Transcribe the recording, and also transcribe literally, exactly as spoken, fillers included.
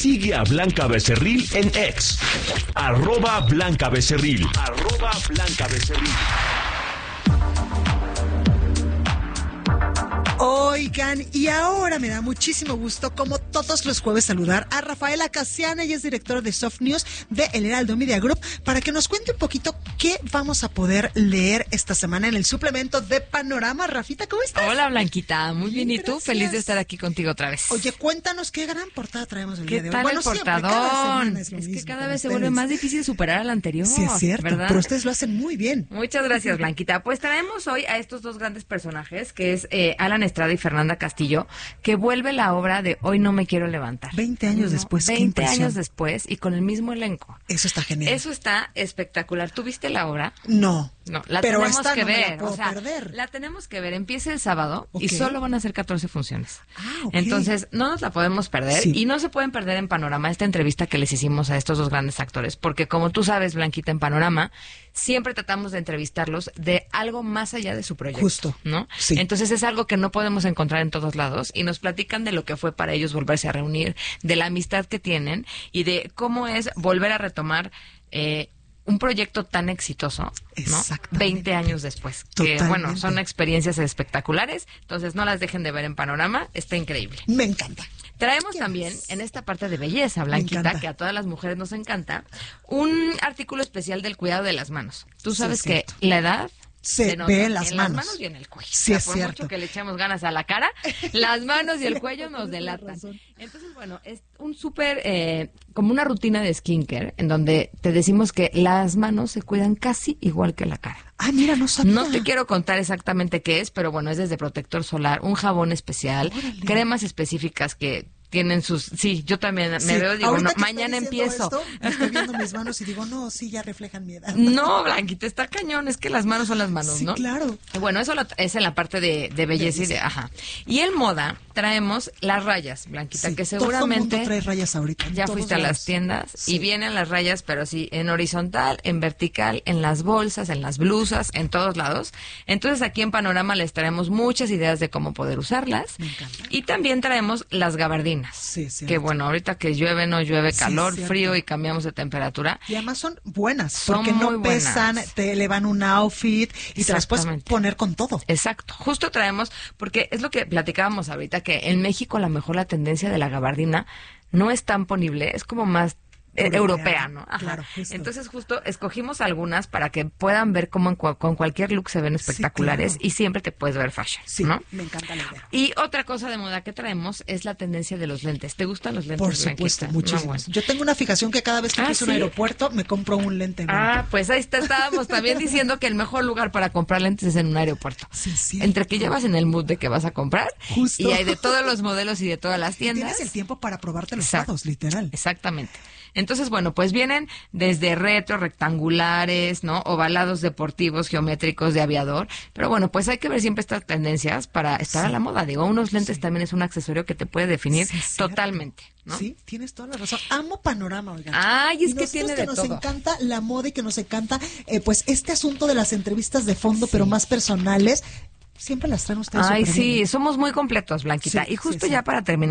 Sigue a Blanca Becerril en X, arroba Blanca Becerril, arroba Blanca Becerril. Oigan, y ahora me da muchísimo gusto, como todos los jueves, saludar a Rafaela Casiana. Ella es directora de Soft News de El Heraldo Media Group, para que nos cuente un poquito qué vamos a poder leer esta semana en el suplemento de Panorama. Rafita, ¿cómo estás? Hola, Blanquita, muy bien, bien ¿y tú? Gracias. Feliz de estar aquí contigo otra vez. Oye, cuéntanos qué gran portada traemos el ¿Qué día de hoy. tal Bueno, el portadón? Es, es que cada vez se vuelve más difícil superar al anterior. Sí, es cierto, ¿verdad? Pero ustedes lo hacen muy bien. Muchas gracias, Blanquita. Pues traemos hoy a estos dos grandes personajes, que es eh, Alan Estrada y Fernanda Castillo, que vuelve la obra de Hoy no me quiero levantar. Veinte años ¿no? después, Veinte años después y con el mismo elenco. Eso está genial. Eso está espectacular. ¿Tú viste la obra? No. No, la pero tenemos esta que no ver. me la puedo o sea, perder. La tenemos que ver. Empieza el sábado Okay. y solo van a ser catorce funciones. Ah, okay. Entonces, no nos la podemos perder Sí. y no se pueden perder en Panorama esta entrevista que les hicimos a estos dos grandes actores, porque como tú sabes, Blanquita, en Panorama siempre tratamos de entrevistarlos de algo más allá de su proyecto. Justo. ¿No? Sí. Entonces es algo que no podemos encontrar en todos lados y nos platican de lo que fue para ellos volverse a reunir, de la amistad que tienen y de cómo es volver a retomar eh, un proyecto tan exitoso, ¿no? veinte años después. Totalmente. Que, bueno, son experiencias espectaculares, entonces no las dejen de ver en Panorama, está increíble. Me encanta. Traemos también, en esta parte de belleza, Blanquita, que a todas las mujeres nos encanta, un artículo especial del cuidado de las manos. Tú sabes sí, que la edad se, se ve en las en manos. las manos y en el cuello. Sí, o sea, es por cierto. mucho que le echemos ganas a la cara, las manos y el cuello nos delatan. Entonces, bueno, es un súper, eh, como una rutina de skincare, en donde te decimos que las manos se cuidan casi igual que la cara. Ah, mira, no sabía. No te quiero contar exactamente qué es, pero bueno, es desde protector solar, un jabón especial, Órale. cremas específicas que tienen sus... Sí, yo también me Sí. veo y digo, Ahorita no, que mañana estoy diciendo empiezo. Esto, estoy viendo mis manos y digo, no, sí, ya reflejan mi edad. No, Blanquita, está cañón, es que las manos son las manos, Sí, ¿no? claro. Y bueno, eso lo- es en la parte de, de belleza y de... Ajá. Y en moda traemos las rayas, Blanquita, Sí, que todo el seguramente... mundo trae rayas ahorita. en Ya todos fuiste a las lados. tiendas Sí. y vienen las rayas, pero sí, en horizontal, en vertical, en las bolsas, en las blusas, en todos lados. Entonces aquí en Panorama les traemos muchas ideas de cómo poder usarlas. Me encanta. Y también traemos las gabardinas. Sí, cierto. Que bueno, ahorita que llueve, no llueve, Sí, calor, cierto. frío y cambiamos de temperatura. Y además son buenas, Son porque no muy buenas. pesan, te elevan un outfit y te las puedes Exactamente. poner con todo. Exacto, justo traemos, porque es lo que platicábamos ahorita, que en México a lo mejor la tendencia de la gabardina no es tan ponible, es como más eh, Europea, europea, ¿no? Ajá. claro, justo. Entonces justo escogimos algunas para que puedan ver cómo en cua- con cualquier look se ven espectaculares claro. y siempre te puedes ver fashion, Sí, ¿no? me encanta la idea. Y otra cosa de moda que traemos es la tendencia de los lentes. ¿Te gustan los lentes, Por supuesto, Blanquita? muchísimo. No, bueno. Yo tengo una fijación que cada vez que Ah, piso un ¿sí? aeropuerto me compro un lente nuevo. Ah, pues ahí está, estábamos también diciendo que el mejor lugar para comprar lentes es en un aeropuerto. Sí, sí. Entre que llevas en el mood de que vas a comprar Justo. y hay de todos los modelos y de todas las Y tiendas. tienes el tiempo para probarte los Exacto. lados, literal. Exactamente. Entonces, bueno, pues vienen desde retro, rectangulares, ¿no? Ovalados deportivos, geométricos, de aviador. Pero bueno, pues hay que ver siempre estas tendencias para estar Sí. a la moda. Digo, unos lentes también es un accesorio que te puede definir Sí, es cierto. totalmente, ¿no? Sí, tienes toda la razón. Amo Panorama, oigan. Ay, es Y que nosotros tiene que de nos todo. encanta la moda y que nos encanta, eh, pues, este asunto de las entrevistas de fondo, pero más personales. Siempre las traen ustedes. Ay, súper bien, sí, ¿eh? somos muy completos, Blanquita. Sí, y justo sí, sí. ya para terminar.